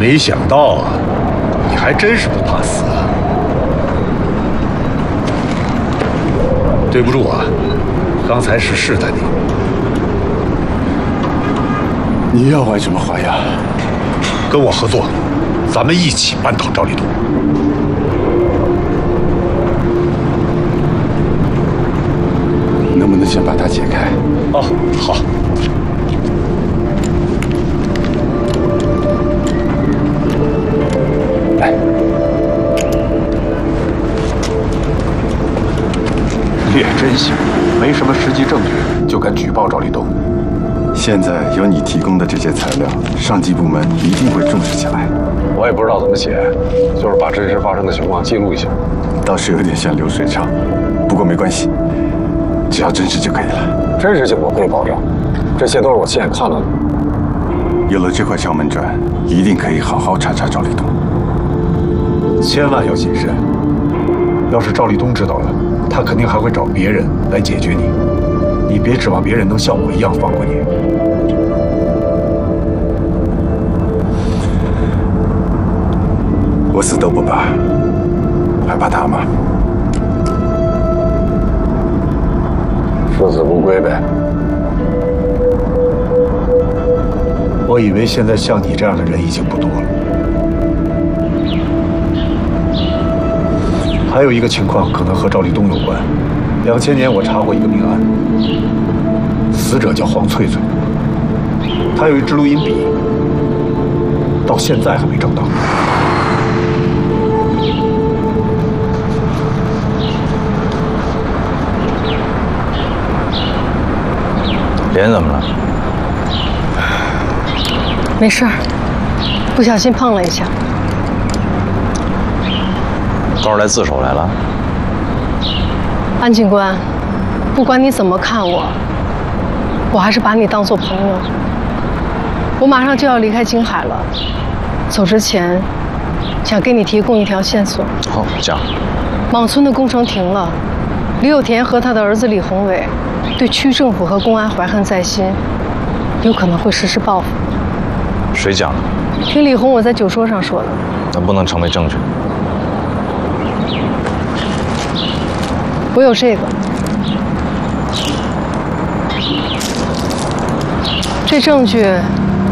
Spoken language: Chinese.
没想到啊，你还真是不怕死啊！对不住啊，刚才是试探你。 你要玩什么花样？ 跟我合作，咱们一起扳倒赵立东。 能不能先把它解开？ 哦，好。来， 你也真行，没什么实际证据就敢举报赵立东。 现在有你提供的这些材料，上级部门一定会重视起来。 我也不知道怎么写，就是把真实发生的情况记录一下。 倒是有点像流水账，不过没关系，只要真实就可以了。 真实性我可以保证，这些都是我亲眼看到的。 有了这块敲门砖，一定可以好好查查赵立东。 千万要谨慎，要是赵立东知道了，他肯定还会找别人来解决你。你别指望别人能像我一样放过你。 我死都不怕，还怕他吗？ 视死不归呗。我以为现在像你这样的人已经不多了。还有一个情况可能和赵立东有关。2000年我查过一个命案，死者叫黄翠翠，她有一支录音笔，到现在还没找到。 脸怎么了？ 没事儿，不小心碰了一下。 高儿来自首来了。 安警官，不管你怎么看我，我还是把你当作朋友。我马上就要离开京海了，走之前想给你提供一条线索。 好，讲。 莽村的工程停了，李有田和他的儿子李宏伟对区政府和公安怀恨在心，有可能会实施报复。 谁讲的？ 听李宏伟在酒桌上说的。 那不能成为证据。 我有这个，这证据